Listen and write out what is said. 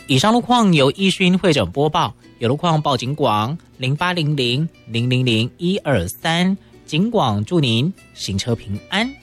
以上路况由一讯会诊播报，有路况报警广0800 000 123，警广祝您行车平安。